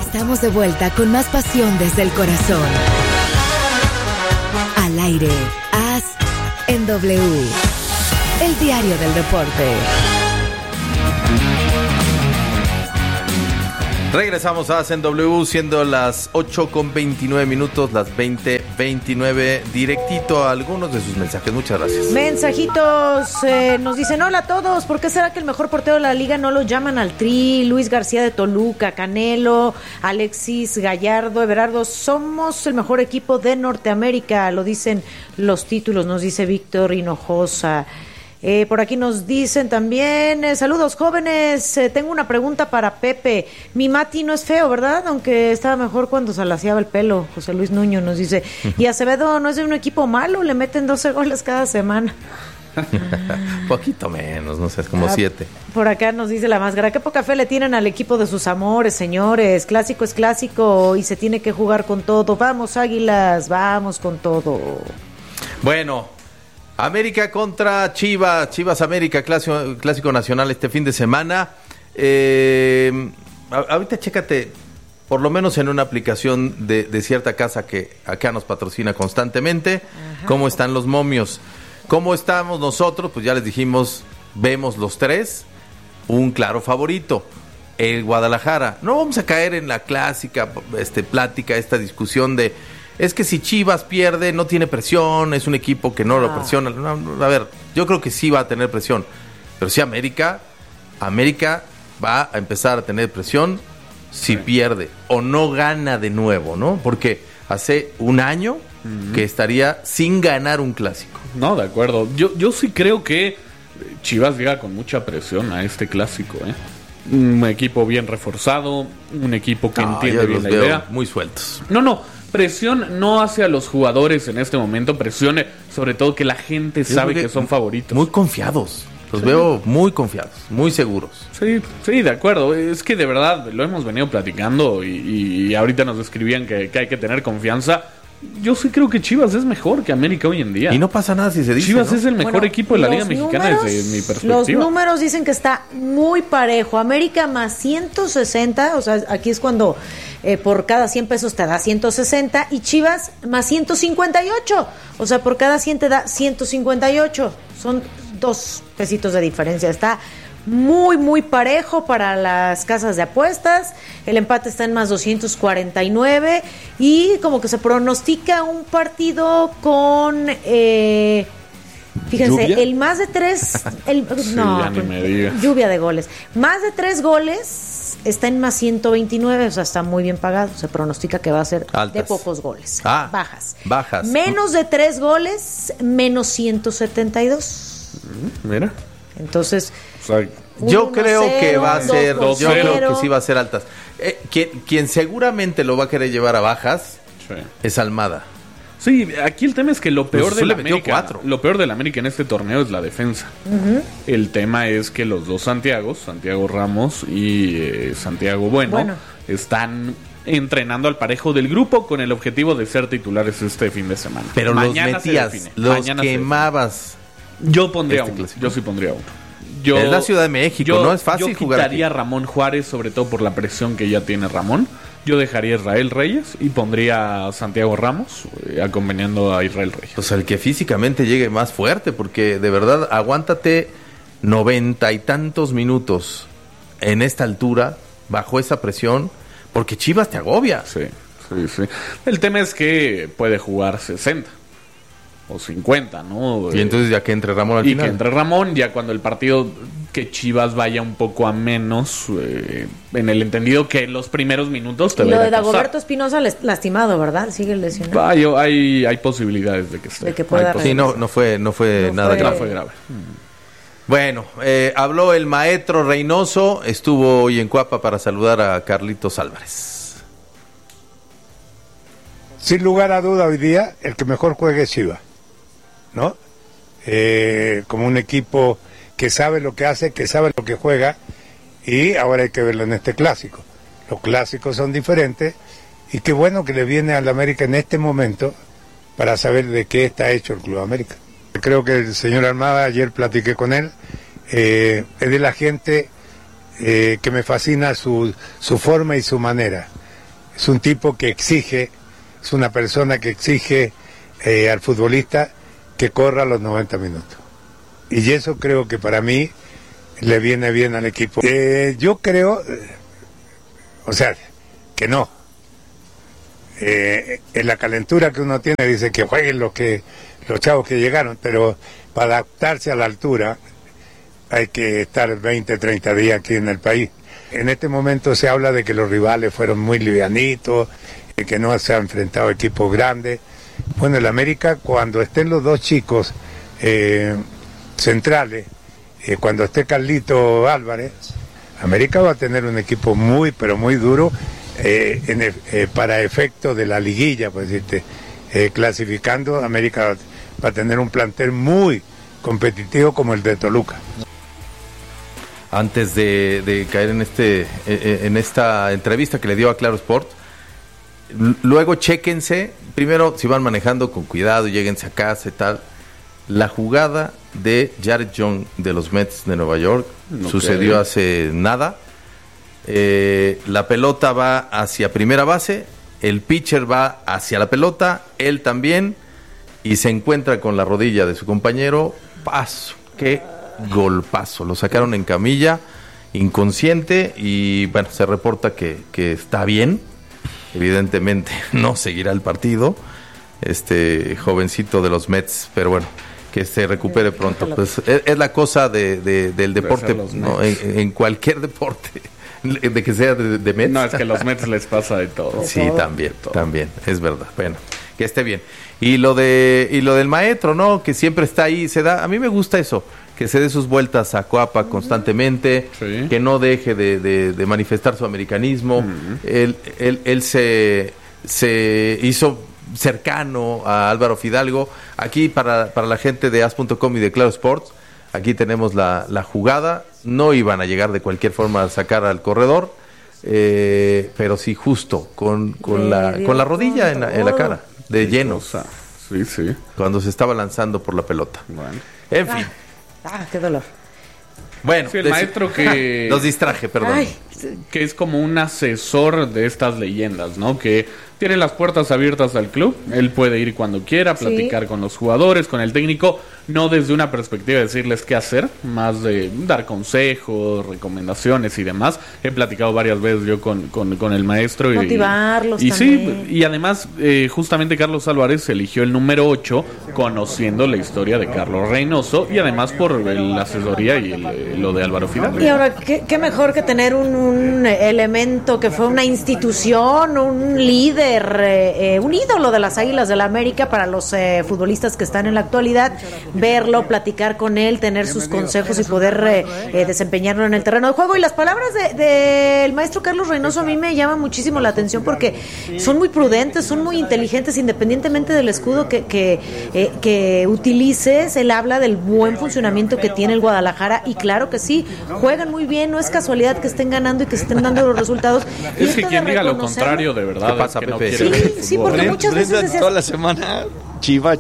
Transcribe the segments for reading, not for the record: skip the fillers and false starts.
Estamos de vuelta con más pasión desde el corazón. Al aire, AS en W, el diario del deporte. Regresamos a AS en W, siendo las 8:29, las 20:29, directito a algunos de sus mensajes. Muchas gracias. Mensajitos, nos dicen: hola a todos, ¿por qué será que el mejor portero de la liga no lo llaman al Tri? Luis García de Toluca, Canelo, Alexis Gallardo, Everardo, somos el mejor equipo de Norteamérica, lo dicen los títulos, nos dice Víctor Hinojosa. Por aquí nos dicen también, saludos jóvenes, tengo una pregunta para Pepe. Mi Mati no es feo, ¿verdad? Aunque estaba mejor cuando se alaciaba el pelo. José Luis Nuño nos dice, y Acevedo no es de un equipo malo, le meten 12 goles cada semana. Poquito menos, no sé, es como 7. Por acá nos dice la máscara, qué poca fe le tienen al equipo de sus amores, señores. Clásico es clásico y se tiene que jugar con todo. Vamos, Águilas, vamos con todo. Bueno, América contra Chivas, Chivas América, clásico nacional este fin de semana. Ahorita chécate, por lo menos en una aplicación de cierta casa que acá nos patrocina constantemente, cómo están los momios. ¿Cómo estamos nosotros? Pues ya les dijimos, vemos los tres, un claro favorito, el Guadalajara. No vamos a caer en la clásica plática, esta discusión de es que si Chivas pierde no tiene presión, es un equipo que no lo presiona. No, a ver, yo creo que sí va a tener presión, pero si América va a empezar a tener presión si pierde o no gana de nuevo, ¿no? Porque hace un año que estaría sin ganar un clásico. No, de acuerdo. Yo sí creo que Chivas llega con mucha presión a este clásico, ¿eh? Un equipo bien reforzado, un equipo que entiende bien la idea. Muy sueltos. No. Presión no hacia los jugadores en este momento, presión sobre todo que la gente sabe que son favoritos. Muy confiados. Los veo muy confiados, muy seguros. Sí, de acuerdo. Es que de verdad lo hemos venido platicando y ahorita nos describían que hay que tener confianza. Yo sí creo que Chivas es mejor que América hoy en día. Y no pasa nada si se dice, Chivas, ¿no? Es el mejor equipo de la Liga Mexicana desde mi perspectiva. Los números dicen que está muy parejo. América más 160, o sea, aquí es cuando por cada 100 pesos te da 160, y Chivas más 158, o sea, por cada 100 te da 158. Son 2 pesitos de diferencia. Está muy, muy parejo para las casas de apuestas. El empate está en más 249 y como que se pronostica un partido con fíjense, ¿lluvia? El más de 3 lluvia de goles. Más de 3 goles está en más 129, o sea, está muy bien pagado. Se pronostica que va a ser altas, de pocos goles. Bajas. Menos de 3 goles, menos 172. Mira. Entonces, yo creo que va a ser, yo creo que sí va a ser altas. Quien seguramente lo va a querer llevar a bajas es Almada. Sí, aquí el tema es que lo peor de la América en este torneo es la defensa. El tema es que los dos Santiago Ramos y Santiago Bueno, están entrenando al parejo del grupo con el objetivo de ser titulares este fin de semana. Pero mañana los metías, los quemabas. Yo pondría uno. Yo sí pondría uno. Es la Ciudad de México, no es fácil jugar. Yo quitaría a Ramón Juárez, sobre todo por la presión que ya tiene Ramón. Yo dejaría a Israel Reyes y pondría a Santiago Ramos acompañando a Israel Reyes. O sea, el que físicamente llegue más fuerte, porque de verdad, aguántate 90 y tantos minutos en esta altura, bajo esa presión, porque Chivas te agobia. Sí. El tema es que puede jugar 60. O 50, ¿no? Y entonces ya que entre Ramón al final. Y que entre Ramón, ya cuando el partido que Chivas vaya un poco a menos, en el entendido que en los primeros minutos te va a Lo de Dagoberto Espinosa lastimado, ¿verdad? Sigue lesionado. Hay posibilidades de que esté. De que pueda sí, no fue nada grave. No fue grave. Bueno, habló el maestro Reynoso, estuvo hoy en Cuapa para saludar a Carlitos Álvarez. Sin lugar a duda hoy día, el que mejor juegue es Chivas, ¿no? Como un equipo que sabe lo que hace, que sabe lo que juega, y ahora hay que verlo en este clásico. Los clásicos son diferentes, y qué bueno que le viene al América en este momento para saber de qué está hecho el Club América. Creo que el señor Almada, ayer platiqué con él, es de la gente que me fascina su forma y su manera. es un tipo que exige, es una persona que exige al futbolista que corra los 90 minutos. Y eso creo que para mí le viene bien al equipo. Yo creo, o sea, que no. En la calentura que uno tiene dice que jueguen los chavos que llegaron, pero para adaptarse a la altura hay que estar 20, 30 días aquí en el país. En este momento se habla de que los rivales fueron muy livianitos, que no se han enfrentado a equipos grandes. Bueno, el América, cuando estén los dos chicos centrales, cuando esté Carlito Álvarez, América va a tener un equipo muy, pero muy duro para efecto de la liguilla, pues decirte, clasificando, América va a tener un plantel muy competitivo como el de Toluca. Antes de caer en esta entrevista que le dio a Claro Sport, luego chéquense, primero si van manejando con cuidado, lléguense a casa y tal, la jugada de Jared Young de los Mets de Nueva York sucedió hace nada. La pelota va hacia primera base, el pitcher va hacia la pelota, él también, y se encuentra con la rodilla de su compañero. Paso, qué golpazo, lo sacaron en camilla, inconsciente, y bueno, se reporta que está bien. Evidentemente no seguirá el partido este jovencito de los Mets, pero bueno, que se recupere pronto. Pues es la cosa del deporte, ¿no? En cualquier deporte, de que sea de Mets. No, es que a los Mets les pasa de todo. Sí, también, es verdad. Bueno, que esté bien. Y lo del maestro, ¿no? Que siempre está ahí, a mí me gusta eso, que se dé sus vueltas a Coapa constantemente, sí, que no deje de manifestar su americanismo. Él se hizo cercano a Álvaro Fidalgo. Aquí para la gente de as.com y de Claro Sports, aquí tenemos la jugada. No iban a llegar de cualquier forma a sacar al corredor, pero sí justo con la rodilla en la cara, de lleno. Sí. Cuando se estaba lanzando por la pelota. Bueno. En fin. Qué dolor. Bueno, sí, el maestro que... Los distraje, perdón. Que es como un asesor de estas leyendas, ¿no? Que tiene las puertas abiertas al club. Él puede ir cuando quiera, platicar con los jugadores, con el técnico. No desde una perspectiva de decirles qué hacer, más de dar consejos, recomendaciones y demás. He platicado varias veces yo con el maestro. Motivarlos y también. Sí, y además, justamente Carlos Álvarez eligió el número 8, conociendo la historia de Carlos Reynoso, y además por la asesoría y lo de Álvaro Fidalgo. Y ahora, ¿qué mejor que tener un elemento que fue una institución, un líder, un ídolo de las Águilas del la América para los futbolistas que están en la actualidad? Verlo, platicar con él, tener sus consejos y poder desempeñarlo en el terreno de juego. Y las palabras del maestro Carlos Reynoso a mí me llaman muchísimo la atención porque son muy prudentes, son muy inteligentes, independientemente del escudo que utilices. Él habla del buen funcionamiento que tiene el Guadalajara, y claro que sí, juegan muy bien, no es casualidad que estén ganando y que se estén dando los resultados. Es que quien diga lo contrario, de verdad. ¿Qué pasa, es que Pepe? no sí, porque muchas veces decías, toda la semana Chiva.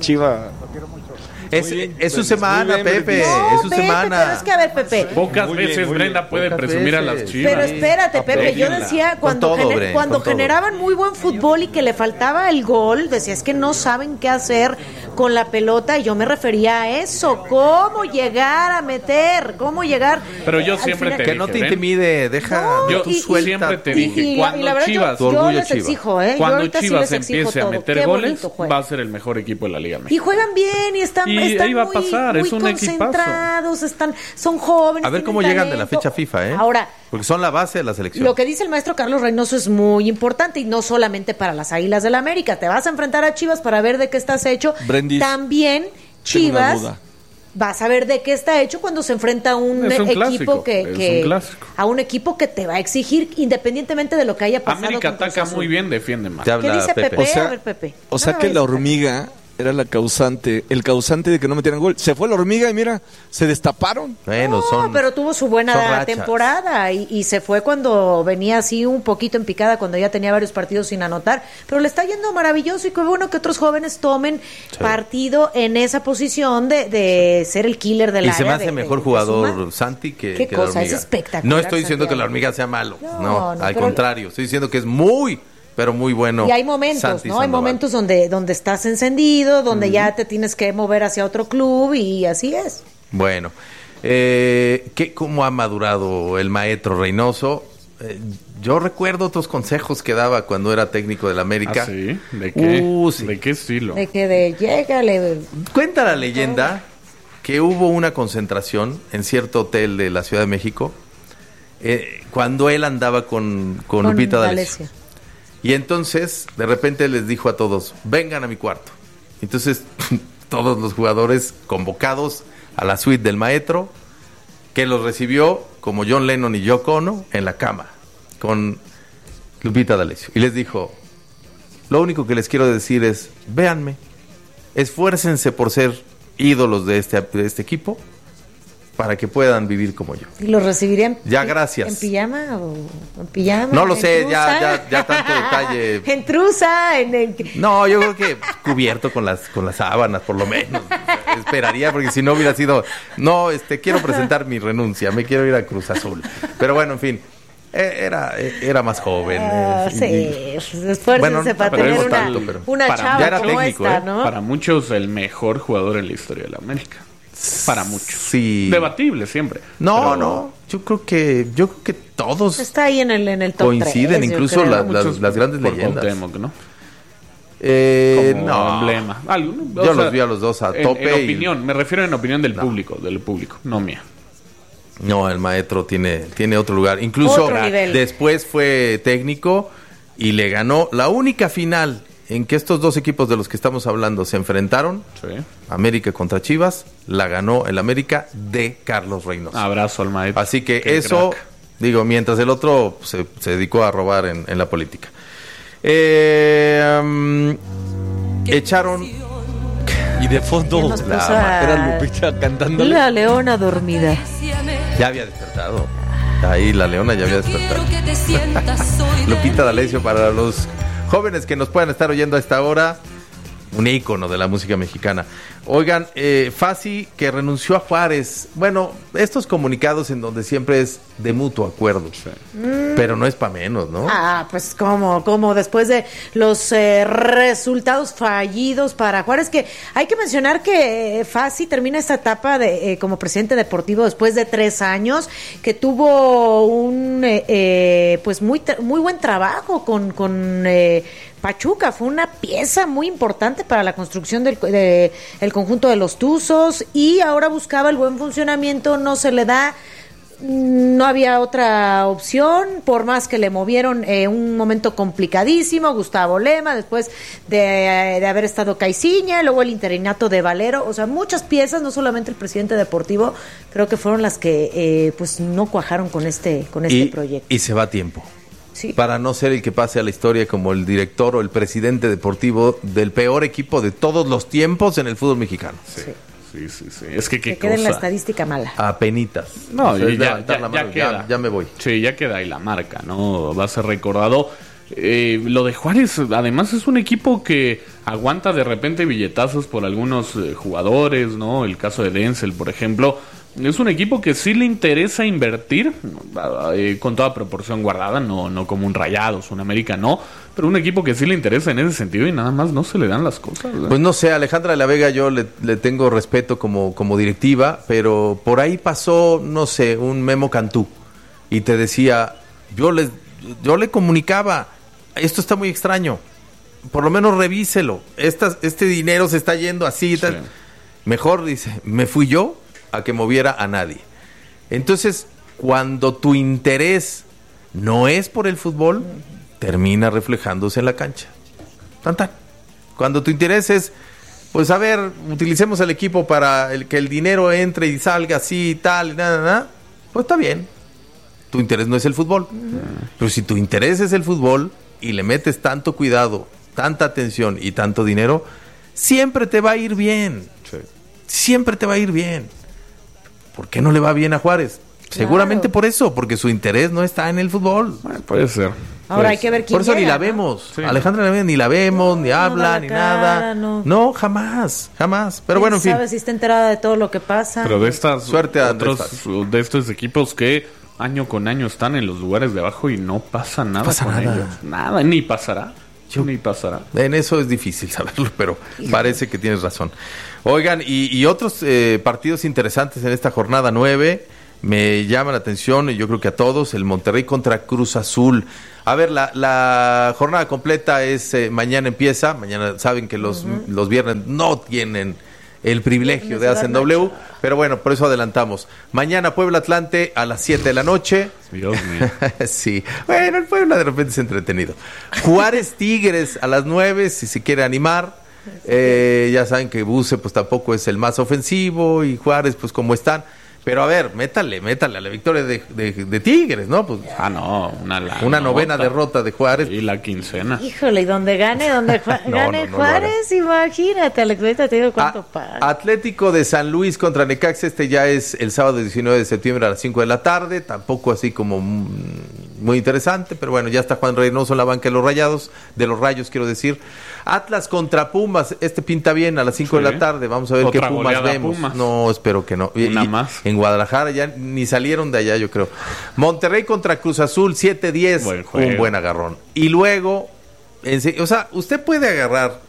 Es su semana, Pepe. No, es su Pepe, semana. pero es que a ver, Pepe. Pocas veces Brenda puede presumir a las Chivas. Pero espérate, Pepe, yo decía cuando generaban muy buen fútbol y que le faltaba el gol, decía, es que no saben qué hacer con la pelota, y yo me refería a eso, cómo llegar a meter, cómo llegar. Pero yo siempre te dije, que no te intimide, deja, yo siempre te dije, cuando Chivas, yo les exijo, cuando yo Chivas sí les empiece a meter Qué goles, va a ser el mejor equipo de la Liga Mexicana. Y juegan bien y están ahí va a pasar, muy es un concentrados, son jóvenes. A ver cómo llegan de la fecha FIFA, Ahora, porque son la base de la selección. Lo que dice el maestro Carlos Reynoso es muy importante, y no solamente para las Águilas del la América. Te vas a enfrentar a Chivas para ver de qué estás hecho. Brendis, también Chivas vas a ver de qué está hecho cuando se enfrenta a un equipo a un equipo que te va a exigir independientemente de lo que haya pasado. América ataca muy bien, defiende mal. ¿Qué dice Pepe? A ver, Pepe. O sea que la hormiga era el causante de que no metieran gol. Se fue la hormiga y mira, se destaparon. Bueno, pero tuvo su buena temporada y se fue cuando venía así un poquito en picada, cuando ya tenía varios partidos sin anotar, pero le está yendo maravilloso, y qué bueno que otros jóvenes tomen partido en esa posición de ser el killer del área. Y se me hace mejor jugador Santi que la hormiga. Es espectacular. No estoy diciendo que la hormiga sea malo, no, al contrario, estoy diciendo que es muy pero muy bueno. Y hay momentos, Santi ¿no? Hay Sandoval. momentos donde estás encendido, donde ya te tienes que mover hacia otro club y así es. Bueno, ¿cómo ha madurado el maestro Reynoso? Yo recuerdo otros consejos que daba cuando era técnico del América. ¿Ah, sí? ¿De qué? Sí. ¿De qué estilo? De que llégale. Cuenta la leyenda que hubo una concentración en cierto hotel de la Ciudad de México cuando él andaba con Lupita D'Alessio. Y entonces, de repente les dijo a todos, vengan a mi cuarto. Entonces, todos los jugadores convocados a la suite del maestro, que los recibió como John Lennon y Yoko Ono en la cama, con Lupita D'Alessio. Y les dijo, lo único que les quiero decir es, véanme, esfuércense por ser ídolos de este equipo, para que puedan vivir como yo. ¿Y los recibirían ya, gracias. en pijama o en pijama? No lo sé, ya tanto detalle. En trusa, No, yo creo que cubierto con las sábanas, por lo menos. Esperaría, porque si no hubiera sido, quiero presentar mi renuncia, me quiero ir a Cruz Azul. Pero bueno, en fin, era más joven. Sí, esfuércense para tener una chava ya era como técnico, esta, ¿no? Para muchos, el mejor jugador en la historia de la América. Para muchos. Sí. Debatible siempre. No. Yo creo que todos está ahí en el top coinciden, 3, incluso las grandes por leyendas. Cuauhtémoc, ¿no? Como no. emblema. Yo los vi a los dos a tope. En opinión, me refiero en opinión del público, no mía. No, el maestro tiene otro lugar. Incluso después fue técnico y le ganó la única final en que estos dos equipos de los que estamos hablando se enfrentaron, América contra Chivas, la ganó el América de Carlos Reynoso. Abrazo al maestro. Así que eso, crack. Digo, mientras el otro se dedicó a robar en la política. Echaron... Y de fondo era Lupita cantando. La leona dormida. Ya había despertado. Ahí la leona ya había despertado. Lupita D'Alessio, para los jóvenes que nos puedan estar oyendo a esta hora, un ícono de la música mexicana. Oigan, Fassi, que renunció a Juárez. Bueno, estos comunicados en donde siempre es de mutuo acuerdo. Pero no es para menos, ¿no? Pues como después de los resultados fallidos para Juárez, que hay que mencionar que Fassi termina esta etapa como presidente deportivo después de 3 años, que tuvo un pues muy buen trabajo con Pachuca. Fue una pieza muy importante para la construcción del conjunto de los Tuzos, y ahora buscaba el buen funcionamiento, no se le da. No había otra opción, por más que le movieron un momento complicadísimo, Gustavo Lema, después de haber estado Caiciña, luego el interinato de Valero, o sea, muchas piezas, no solamente el presidente deportivo, creo que fueron las que pues no cuajaron con este proyecto. Y se va a tiempo. Sí. Para no ser el que pase a la historia como el director o el presidente deportivo del peor equipo de todos los tiempos en el fútbol mexicano. Sí. Es que queda en la estadística mala. Apenitas. No, y ya queda. Ya me voy. Sí, ya queda ahí la marca, ¿no? Va a ser recordado. Lo de Juárez, además, es un equipo que aguanta de repente billetazos por algunos jugadores, ¿no? El caso de Denzel, por ejemplo. Es un equipo que sí le interesa invertir, con toda proporción guardada, no como un Rayados, un América, no, pero un equipo que sí le interesa en ese sentido y nada más no se le dan las cosas, ¿verdad? Pues no sé, Alejandra de la Vega yo le tengo respeto como directiva, pero por ahí pasó, no sé, un Memo Cantú y te decía, yo le comunicaba, esto está muy extraño, por lo menos revíselo, este dinero se está yendo así y tal. Sí. Mejor, dice, me fui yo a que moviera a nadie. Entonces, cuando tu interés no es por el fútbol, termina reflejándose en la cancha. Tan. Cuando tu interés es, pues a ver, utilicemos el equipo para que el dinero entre y salga así y tal, pues está bien. Tu interés no es el fútbol. Pero si tu interés es el fútbol y le metes tanto cuidado, tanta atención y tanto dinero, siempre te va a ir bien. Sí. Siempre te va a ir bien. ¿Por qué no le va bien a Juárez? Claro. Seguramente por eso, porque su interés no está en el fútbol. Puede ser. Ahora hay que ver quién por eso llega, ni la ¿no? vemos. Sí. Alejandra ni la vemos, ni habla, ni cara, nada. No, jamás. Pero bueno, en fin. ¿Sabes si está enterada de todo lo que pasa? Pero de estas suerte a de estos equipos que año con año están en los lugares de abajo y no pasa nada ellos. Nada, ni pasará. Ni pasará. En eso es difícil saberlo, pero parece que tienes razón. Oigan, y otros partidos interesantes en esta jornada 9 me llama la atención, y yo creo que a todos, el Monterrey contra Cruz Azul. A ver, la jornada completa es mañana empieza. Mañana saben que los viernes no tienen el privilegio de hacer W, pero bueno, por eso adelantamos. Mañana Puebla Atlante a las 7 de la noche. Dios mío. Sí, bueno, el Puebla de repente es entretenido. Juárez Tigres a las 9, si se quiere animar. Ya saben que Buse pues tampoco es el más ofensivo y Juárez pues como están. Pero a ver, métale a la victoria de Tigres, ¿no? Pues, una novena derrota de Juárez. Y la quincena. Híjole, y donde gane Juárez, imagínate, Alex, ahorita te digo cuánto paga. Atlético de San Luis contra Necaxa, ya es el sábado 19 de septiembre a las 5 de la tarde, tampoco así como muy interesante, pero bueno, ya está Juan Reynoso en la banca de los Rayos, quiero decir. Atlas contra Pumas, pinta bien a las 5 de la tarde, vamos a ver qué Pumas vemos. Pumas. No, espero que no. Una más. En Guadalajara ya ni salieron de allá, yo creo. Monterrey contra Cruz Azul, 7-10, un buen agarrón. Y luego, o sea, usted puede agarrar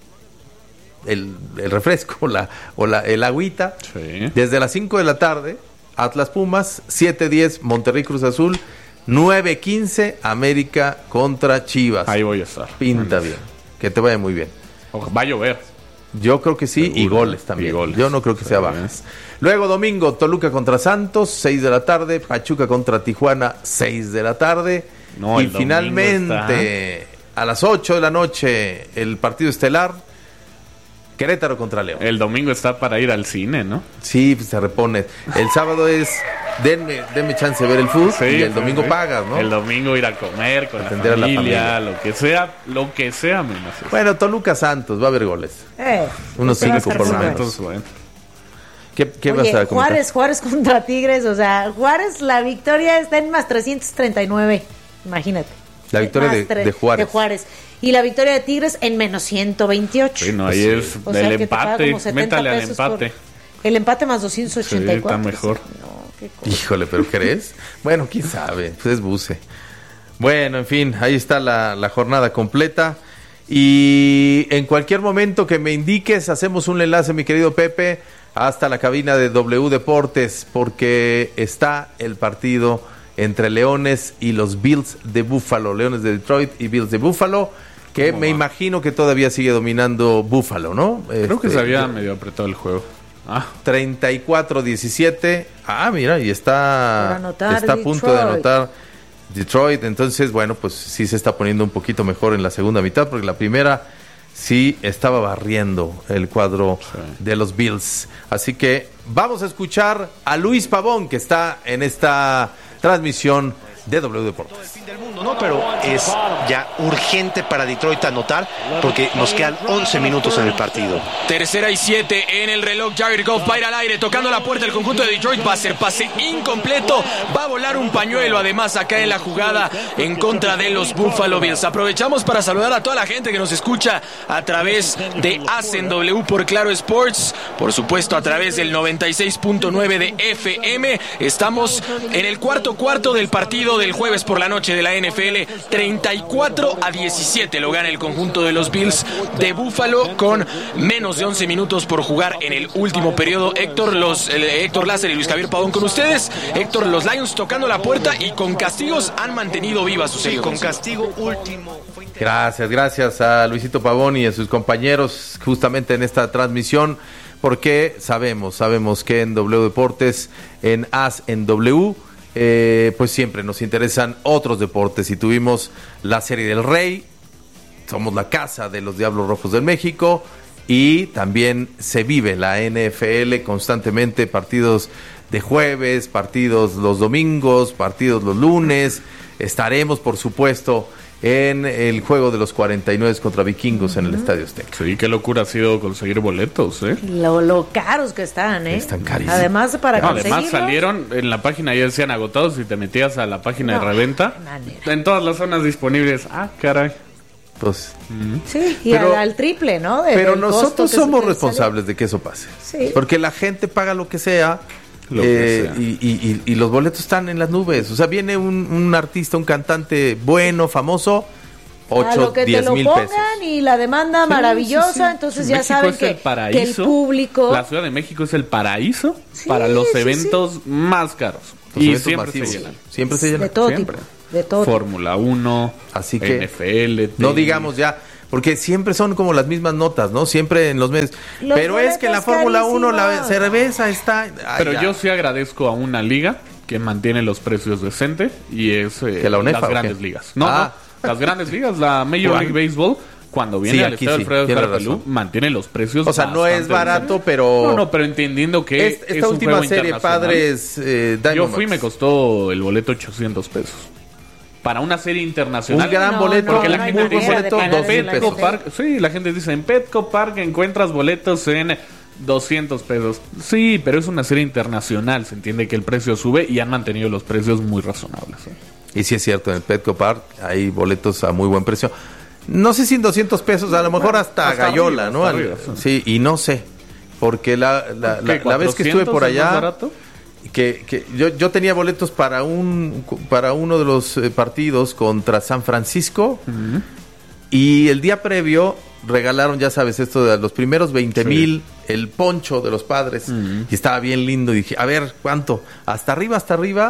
el refresco el agüita desde las 5 de la tarde, Atlas Pumas, 7-10, Monterrey Cruz Azul, 9-15, América contra Chivas. Ahí voy a estar. Pinta bien, que te vaya muy bien. Va a llover. Yo creo que sí, seguro, y goles también. Yo no creo que sea bajas. Luego domingo, Toluca contra Santos, 6 de la tarde. Pachuca contra Tijuana, 6 de la tarde. Y finalmente, a las 8 de la noche, el partido estelar, Querétaro contra León. El domingo está para ir al cine, ¿no? Sí, pues se repone. El sábado es, denme chance de ver el fútbol, y el domingo pagas, ¿no? El domingo ir a comer con la familia, lo que sea menos. Bueno, Toluca Santos, va a haber goles. Unos 5 por lo menos. Bueno. ¿Qué vas a comentar? Juárez contra Tigres, o sea, Juárez, la victoria está en más 339, imagínate. La victoria de Juárez. De Juárez. Y la victoria de Tigres en menos 128. Sí, no, ahí es el empate. Métale al empate. El empate más 284. Sí, está mejor. No, híjole, ¿pero crees? Bueno, quién sabe, pues es Buse. Bueno, en fin, ahí está la jornada completa. Y en cualquier momento que me indiques, hacemos un enlace, mi querido Pepe, hasta la cabina de W Deportes, porque está el partido entre Leones y los Bills de Buffalo, Leones de Detroit y Bills de Buffalo, que me imagino que todavía sigue dominando Buffalo, ¿no? Creo que se había medio apretado el juego. 34-17. Mira, y está a punto de anotar Detroit. Entonces, bueno, pues sí se está poniendo un poquito mejor en la segunda mitad, porque la primera sí estaba barriendo el cuadro de los Bills. Así que vamos a escuchar a Luis Pavón, que está en esta transmisión de W Deportes. El fin del mundo, ¿no? Pero es ya urgente para Detroit anotar, porque nos quedan 11 minutos en el partido. 3:07 en el reloj. Jared Goff va a ir al aire, tocando la puerta del conjunto de Detroit. Va a ser pase incompleto. Va a volar un pañuelo, además, acá en la jugada en contra de los Buffalo Bills. Aprovechamos para saludar a toda la gente que nos escucha a través de Hacen W por Claro Sports. Por supuesto, a través del 96.9 de FM. Estamos en el cuarto del partido del jueves por la noche de la NFL. 34-17 lo gana el conjunto de los Bills de Buffalo con menos de 11 minutos por jugar en el último periodo. Héctor Láser y Luis Javier Pavón con ustedes. Héctor, los Lions tocando la puerta y con castigos han mantenido viva su serie. Con castigo último. Gracias a Luisito Pavón y a sus compañeros justamente en esta transmisión, porque sabemos que en W Deportes, en As en W, pues siempre nos interesan otros deportes, y tuvimos la Serie del Rey, somos la casa de los Diablos Rojos del México, y también se vive la NFL constantemente, partidos de jueves, partidos los domingos, partidos los lunes. Estaremos, por supuesto, en el juego de los 49 contra Vikingos en el Estadio Azteca. Sí, qué locura ha sido conseguir boletos, Lo caros que están, Están carísimos. Además, además salieron en la página, ya decían agotados, y te metías a la página de reventa. En todas las zonas disponibles. Caray. Pues, sí, y al triple, ¿no? Pero nosotros somos responsables de que eso pase. Sí. Porque la gente paga lo que sea y los boletos están en las nubes. O sea, viene un artista, un cantante bueno, famoso, 8, 10 mil pesos. Y la demanda maravillosa, entonces ya México saben es que el público... La Ciudad de México es el paraíso para los eventos más caros. Y siempre se llenan. Siempre se llenan. De todo tipo. De todo Fórmula 1, así que NFL. No digamos ya, porque siempre son como las mismas notas, ¿no? Siempre en los medios. Pero es que en la Fórmula 1 la cerveza está... Pero yo sí agradezco a una liga que mantiene los precios decentes y es ¿Que la UNEFA, las grandes ligas. No, las grandes ligas, la Major League Baseball, cuando viene al estadio Alfredo Carpelú, mantiene los precios. O sea, no es barato, pero... No, pero entendiendo que esta última serie, Padres Diamondbacks. Yo fui y me costó el boleto $800. Para una serie internacional. Un gran boleto. Porque la gente dice, la gente dice, en Petco Park encuentras boletos en $200. Sí, pero es una serie internacional. Se entiende que el precio sube y han mantenido los precios muy razonables. Y sí es cierto, en el Petco Park hay boletos a muy buen precio. No sé si en $200, a lo mejor hasta gallola, arriba, ¿no? Arriba, sí, y no sé. Porque la vez que estuve por allá... Que yo tenía boletos para uno de los partidos contra San Francisco, y el día previo regalaron, ya sabes, esto de los primeros 20,000, el poncho de los Padres, y estaba bien lindo, y dije, a ver, ¿cuánto? Hasta arriba,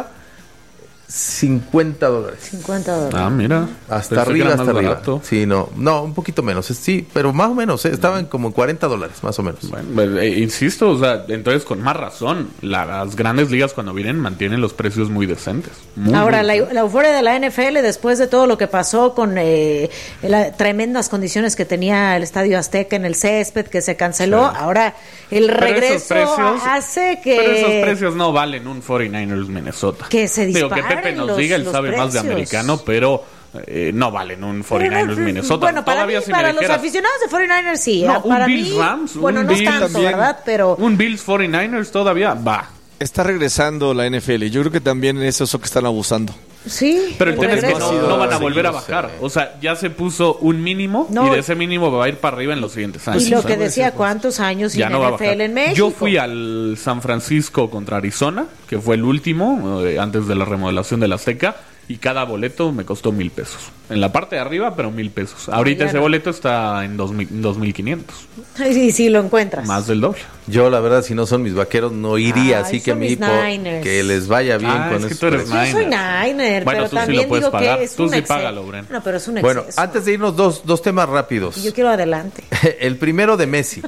$50. $50. Ah, mira. Hasta arriba. Barato. Sí, no, un poquito menos, sí, pero más o menos, estaban como $40, más o menos. Bueno, insisto, o sea, entonces con más razón, las grandes ligas cuando vienen mantienen los precios muy decentes. Ahora, la euforia de la NFL después de todo lo que pasó con las tremendas condiciones que tenía el Estadio Azteca en el césped, que se canceló, ahora el regreso hace que... Pero esos precios no valen un 49ers Minnesota. Que se disparen. Pepe nos diga, él sabe más de americano, pero no valen un 49ers Minnesota. Bueno, para los aficionados de 49ers sí. No, para un Bills Rams, bueno, no es tanto, ¿verdad? Pero un Bills 49ers todavía va. Está regresando la NFL y yo creo que también es eso que están abusando. Sí. Pero el tema es que no van a volver a bajar. O sea, ya se puso un mínimo y de ese mínimo va a ir para arriba en los siguientes años. Y lo que decía, ¿cuántos años sin NFL en México? Yo fui al San Francisco contra Arizona, que fue el último, antes de la remodelación del Azteca, y cada boleto me costó $1,000. En la parte de arriba, pero $1,000. Ahorita ese boleto está en 2,500. Sí, lo encuentras. Más del doble. Yo, la verdad, si no son mis Vaqueros, no iría, así que que les vaya bien con eso. Yo soy Niner, bueno, pero tú también sí lo puedes digo pagar. que es tú un sí págalo, Bren. No, pero es un exceso. Bueno, antes de irnos, dos temas rápidos. Yo quiero adelante. El primero de Messi.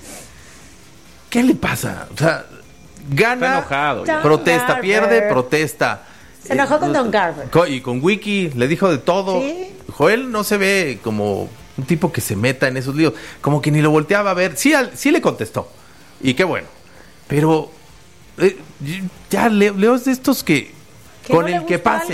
¿Qué le pasa? O sea, gana, está enojado, protesta, pierde, protesta. Se enojó con Don Garber. Y con Wiki le dijo de todo. ¿Sí? Joel no se ve como un tipo que se meta en esos líos. Como que ni lo volteaba a ver. Sí le contestó. Y qué bueno. Pero ya leo de estos que con el que pase,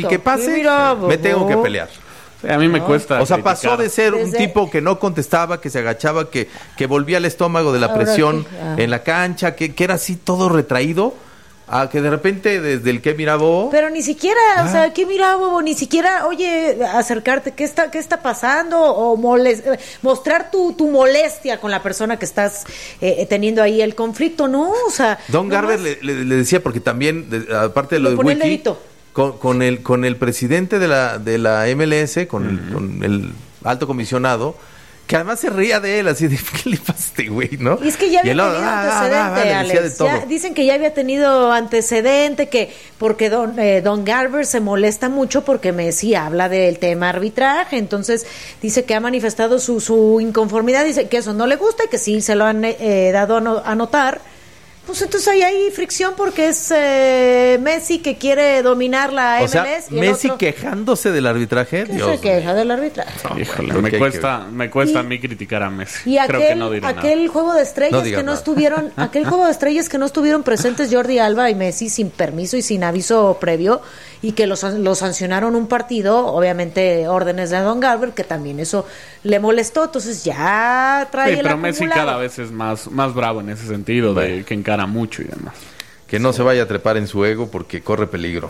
me tengo que pelear. A mí me cuesta. O sea, pasó de ser un tipo que no contestaba, que se agachaba, que volvía al estómago de la presión en la cancha, que era así todo retraído, a que de repente desde el que mira Bobo. Pero ni siquiera, o sea, ¿qué mira Bobo? Ni siquiera, oye, acercarte, ¿qué está pasando? O mostrar tu molestia con la persona que estás teniendo ahí el conflicto, ¿no? O sea. Don Garber le decía, porque también, aparte de lo de Wiki, con el presidente de la MLS, con el alto comisionado, que además se ría de él, así de, ¿qué le pasa a este güey, no? Y es que ya había tenido antecedente, Alex. Ya dicen que ya había tenido antecedente, que porque Don Garber se molesta mucho porque Messi habla del tema arbitraje, entonces dice que ha manifestado su inconformidad, dice que eso no le gusta y que sí se lo han dado a notar. Pues entonces hay fricción porque es Messi que quiere dominar la MLS. O sea, y Messi quejándose del arbitraje. ¿Qué se queja del arbitraje? No, híjole, me cuesta a mí criticar a Messi. Y aquel juego de estrellas que no estuvieron, aquel juego de estrellas que no estuvieron presentes Jordi Alba y Messi sin permiso y sin aviso previo, y que los sancionaron un partido, obviamente órdenes de Don Garber, que también eso le molestó, entonces ya trae el pero acumulado. Messi cada vez es más bravo en ese sentido, de que encara mucho y demás. Que no se vaya a trepar en su ego porque corre peligro.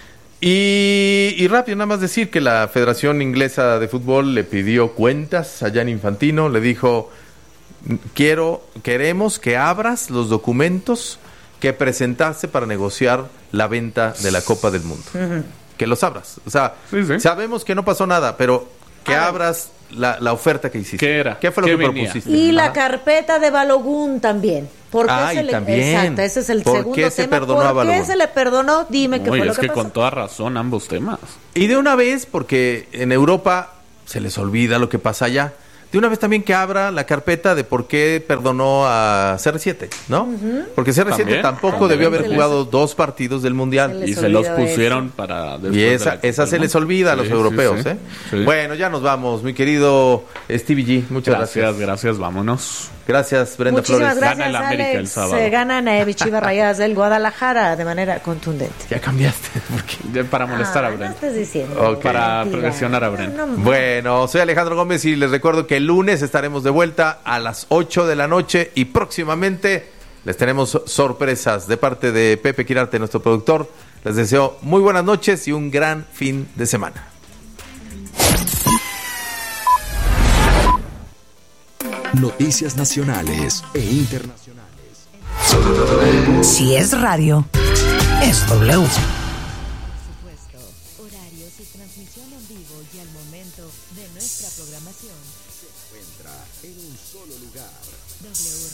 Y rápido, nada más decir que la Federación Inglesa de Fútbol le pidió cuentas a Gianni Infantino, le dijo, queremos que abras los documentos que presentarse para negociar la venta de la Copa del Mundo. Que los abras. O sea, sabemos que no pasó nada, pero que abras la oferta que hiciste. ¿Qué era? ¿Qué fue lo que propusiste? Y la carpeta de Balogun también. ¿Por qué también. Exacto, ese es el ¿Por segundo qué se tema. perdonó a ¿Por Balogun? qué se le perdonó? Dime qué fue lo que pasó. Con toda razón ambos temas. Y de una vez, porque en Europa se les olvida lo que pasa allá. De una vez también que abra la carpeta de por qué perdonó a CR7, ¿no? Porque CR7 tampoco debió haber jugado 2 partidos del Mundial. Y se los pusieron para... Y esa se les olvida a los europeos, ¿eh? Sí. Bueno, ya nos vamos, mi querido Stevie G. Muchas gracias. Gracias, vámonos. Gracias, Brenda Muchísimas Flores. gracias, Gana el América Alex. el sábado. Se ganan a Chivas Rayadas del Guadalajara de manera contundente. Ya cambiaste. Para molestar a Brenda. No estés diciendo. Ok. Para presionar a Brenda. Bueno, soy Alejandro Gómez y les recuerdo que el lunes estaremos de vuelta a las 8 de la noche y próximamente les tenemos sorpresas de parte de Pepe Quirarte, nuestro productor. Les deseo muy buenas noches y un gran fin de semana. Noticias nacionales e internacionales. Si es radio, es W. Por supuesto, horarios y transmisión en vivo y al momento de nuestra programación Se encuentra en un solo lugar. W